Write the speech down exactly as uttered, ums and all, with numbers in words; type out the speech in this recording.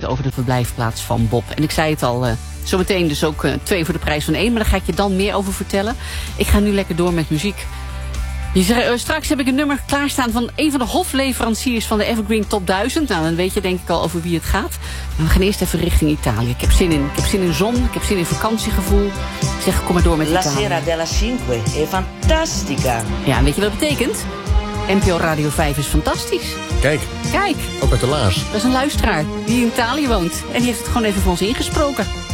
over de verblijfplaats van Bob. En ik zei het al, uh, zometeen dus ook uh, twee voor de prijs van één. Maar daar ga ik je dan meer over vertellen. Ik ga nu lekker door met muziek. Je, uh, straks heb ik een nummer klaarstaan van een van de hofleveranciers van de Evergreen Top duizend. Nou, dan weet je denk ik al over wie het gaat. Maar we gaan eerst even richting Italië. Ik heb zin in, ik heb zin in zon, ik heb zin in vakantiegevoel. Ik zeg, kom maar door met La Italië. sera della cinque è fantastica. Ja, en weet je wat het betekent? N P O Radio vijf is fantastisch. Kijk, Kijk, ook uit de laars. dat is een luisteraar die in Italië woont. En die heeft het gewoon even voor ons ingesproken.